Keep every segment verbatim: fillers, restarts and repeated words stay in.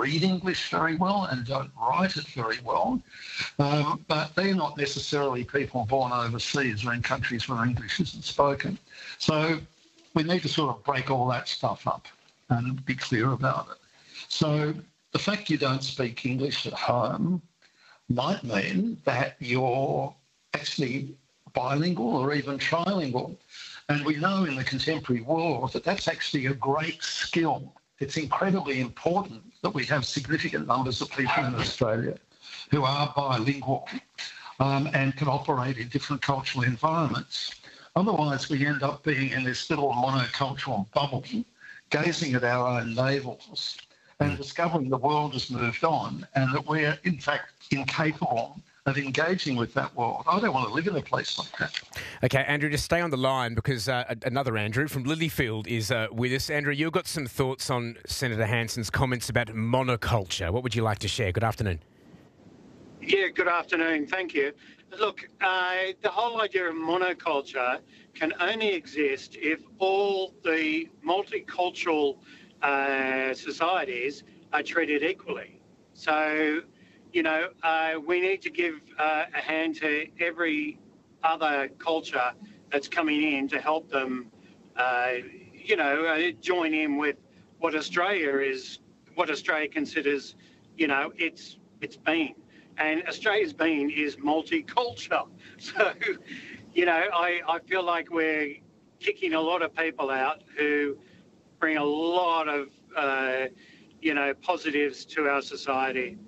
read English very well and don't write it very well, um, but they're not necessarily people born overseas or in countries where English isn't spoken. So we need to sort of break all that stuff up and be clear about it. So the fact you don't speak English at home might mean that you're actually bilingual or even trilingual. And we know in the contemporary world that that's actually a great skill. It's incredibly important that we have significant numbers of people in Australia who are bilingual um, and can operate in different cultural environments. Otherwise, we end up being in this little monocultural bubble, gazing at our own navels and discovering the world has moved on and that we're, in fact, incapable of engaging with that world. I don't want to live in a place like that. Okay, Andrew, just stay on the line because uh, another Andrew from Lilyfield is uh, with us. Andrew, you've got some thoughts on Senator Hanson's comments about monoculture. What would you like to share? Good afternoon. Yeah, good afternoon. Thank you. Look, uh, the whole idea of monoculture can only exist if all the multicultural uh, societies are treated equally. So, you know, uh, we need to give uh, a hand to every other culture that's coming in to help them, uh, you know, uh, join in with what Australia is, what Australia considers, you know, its its being. And Australia's being is multicultural. So, you know, I, I feel like we're kicking a lot of people out who bring a lot of, uh, you know, positives to our society.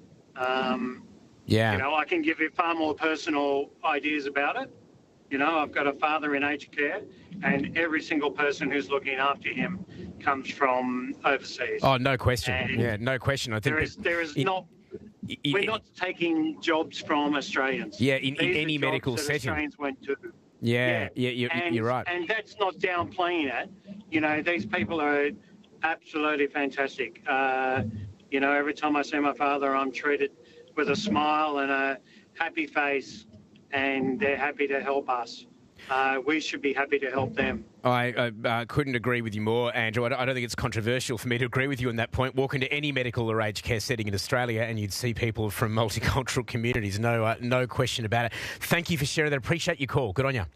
Um, yeah. You know, I can give you far more personal ideas about it. You know, I've got a father in aged care, and every single person who's looking after him comes from overseas. Oh, no question. And yeah, no question. I think there is, there is it, not... it, We're not taking jobs from Australians. Yeah, in, in These any are medical jobs that setting. Australians went to. Yeah, yeah, yeah you're, and, you're right. And that's not downplaying it. You know, these people are absolutely fantastic. Uh, you know, every time I see my father, I'm treated with a smile and a happy face, and they're happy to help us. Uh, we should be happy to help them. I uh, uh, couldn't agree with you more, Andrew. I don't, I don't think it's controversial for me to agree with you on that point. Walk into any medical or aged care setting in Australia and you'd see people from multicultural communities. No, uh, no question about it. Thank you for sharing that. Appreciate your call. Good on you.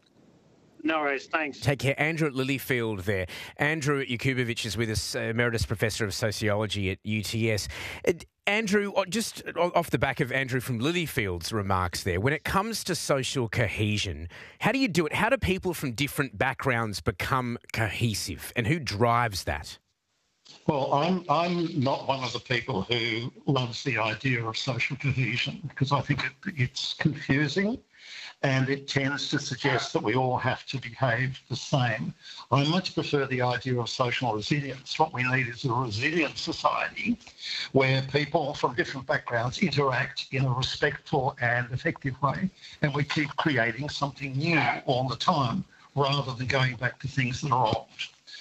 No worries, thanks. Take care. Andrew at Lilyfield there. Andrew Jakubowicz is with us, uh, Emeritus Professor of Sociology at U T S. Uh, Andrew, just off the back of Andrew from Lilyfield's remarks there, when it comes to social cohesion, how do you do it? How do people from different backgrounds become cohesive, and who drives that? Well, I'm I'm not one of the people who loves the idea of social cohesion because I think it, it's confusing and it tends to suggest that we all have to behave the same. I much prefer the idea of social resilience. What we need is a resilient society where people from different backgrounds interact in a respectful and effective way, and we keep creating something new all the time rather than going back to things that are old.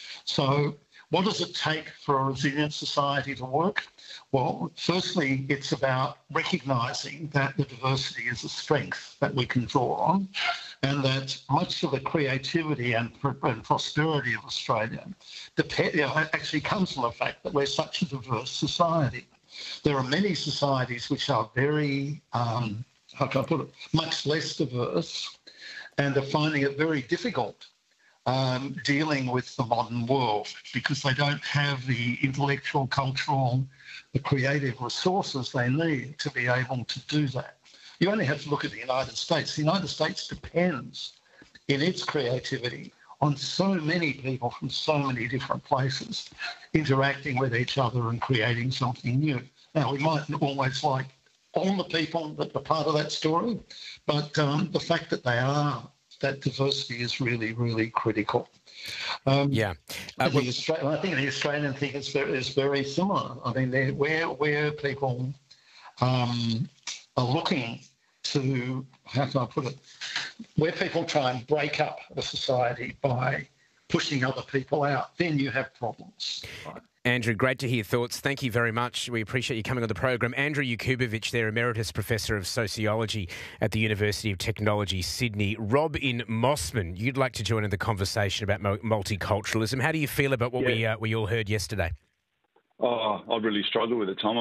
So what does it take for a resilient society to work? Well, firstly, it's about recognising that the diversity is a strength that we can draw on, and that much of the creativity and, and prosperity of Australia depend, you know, actually comes from the fact that we're such a diverse society. There are many societies which are very, um, how can I put it, much less diverse, and are finding it very difficult Um, dealing with the modern world because they don't have the intellectual, cultural, the creative resources they need to be able to do that. You only have to look at the United States. The United States depends in its creativity on so many people from so many different places interacting with each other and creating something new. Now, we mightn't always like all the people that are part of that story, but um, the fact that they are, that diversity is really, really critical. Um, yeah. Uh, Uh, well, the Australian, I think the Australian thing is very, is very similar. I mean, where where people um, are looking to, how can I put it, where people try and break up a society by pushing other people out, then you have problems. Right? Andrew, great to hear your thoughts. Thank you very much. We appreciate you coming on the program. Andrew Jakubowicz there, Emeritus Professor of Sociology at the University of Technology, Sydney. Rob in Mossman, you'd like to join in the conversation about multiculturalism. How do you feel about what yeah. we uh, we all heard yesterday? Oh, I really struggle with it, Tom.